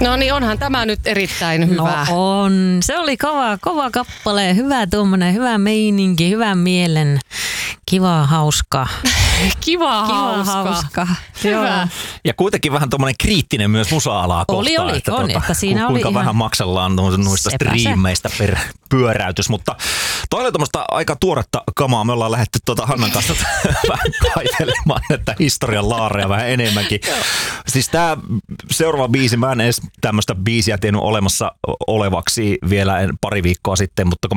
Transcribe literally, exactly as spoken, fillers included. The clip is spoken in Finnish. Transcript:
No niin, onhan tämä nyt erittäin hyvä. No on. Se oli kova, kova kappale. Hyvä tuommoinen, hyvä meininki, hyvä mielen. Kiva, hauska. Kiva, Kiva, hauska. hauska. Hyvä. Ja kuitenkin vähän tommonen kriittinen myös musa-alaa Oli, kohtaan. oli, että on, tuota, että siinä ku, oli kuinka ihan- vähän maksellaan noista Sepä se. striimeistä per pyöräytys. Mutta toi oli tommoista aika tuoretta kamaa. Me ollaan lähdetty tuota Hannan kanssa vähän kaitelemaan että historian laareja vähän enemmänkin. Siis tää seuraava biisi, mä en edes tämmöistä biisiä tiennyt olemassa olevaksi vielä pari viikkoa sitten, mutta kun